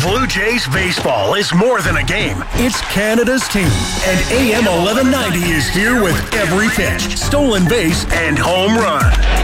Blue Jays baseball is more than a game. It's Canada's team. And AM 1190 is here with every pitch, stolen base, and home run.